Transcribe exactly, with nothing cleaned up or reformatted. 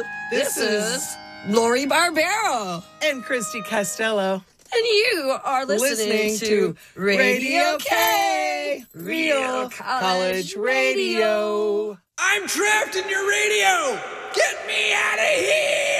This, this is Lori Barbero and Christy Costello. And you are listening, listening to, to Radio K, Real College, College Radio. I'm trapped in your radio. Get me out of here.